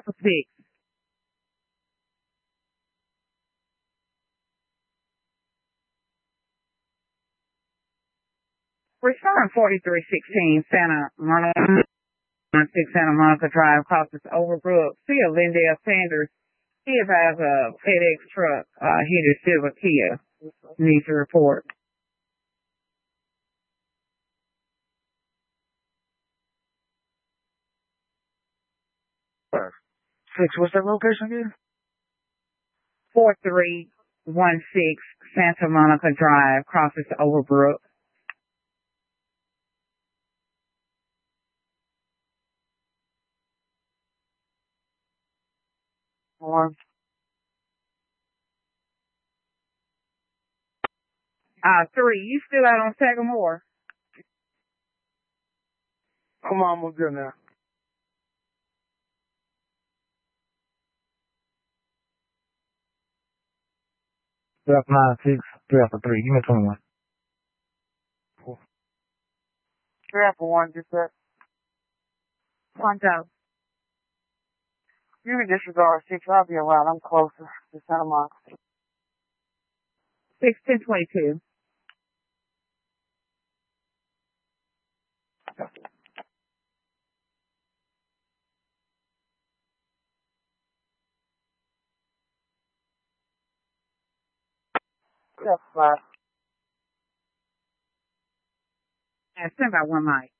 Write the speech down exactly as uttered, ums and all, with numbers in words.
Alpha six. Return forty-three sixteen Santa Monica, six Santa Monica Drive, crosses Overbrook. See a Lindell Sanders. He has a FedEx truck, uh, hit his silver Kia. Needs to report. Six, what's that location again? four three one six Santa Monica Drive, crosses Overbrook. One. Uh, three, you still out on Sagamore? I'm almost there now. Three after nine, six, three after three. Give me twenty-one. Four. Three after one, just that. Quanto? You can disregard six. I'll be around. I'm closer to Santa Monica. Six ten twenty two. That's fine. And send by one mic.